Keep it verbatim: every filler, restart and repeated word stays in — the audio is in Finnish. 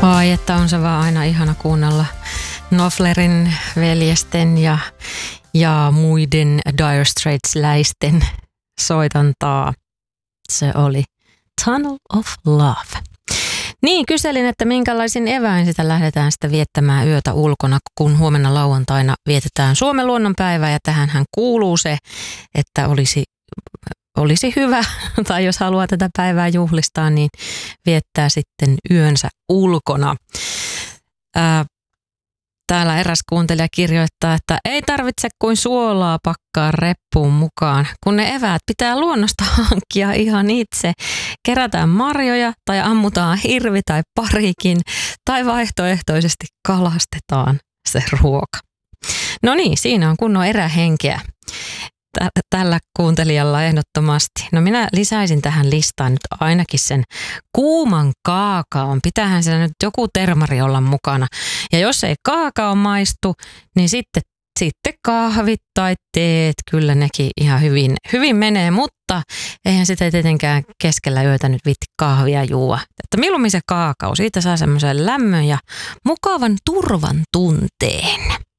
Ai, että on se vaan aina ihana kuunnella Knopflerin veljesten ja, ja muiden Dire Straits-läisten soitantaa. Se oli Tunnel of Love. Niin, kyselin, että minkälaisin eväin sitä lähdetään sitä viettämään yötä ulkona, kun huomenna lauantaina vietetään Suomen luonnonpäivää, ja tähänhän kuuluu se, että olisi, olisi hyvä, tai jos haluaa tätä päivää juhlistaa, niin viettää sitten yönsä ulkona. Ää, Täällä eräs kuuntelija kirjoittaa, että ei tarvitse kuin suolaa pakkaa reppuun mukaan, kun ne eväät pitää luonnosta hankkia ihan itse. Kerätään marjoja tai ammutaan hirvi tai parikin tai vaihtoehtoisesti kalastetaan se ruoka. No niin, siinä on kunnon erähenkeä tällä kuuntelijalla ehdottomasti. No minä lisäisin tähän listaan nyt ainakin sen kuuman kaakaon. Pitäähän siellä nyt joku termari olla mukana. Ja jos ei kaakao maistu, niin sitten, sitten kahvit tai teet, kyllä nekin ihan hyvin, hyvin menee. Mutta eihän sitä tietenkään keskellä yötä nyt viitti kahvia juua. Että mieluummin se kaakao, siitä saa semmoisen lämmön ja mukavan turvan tunteen.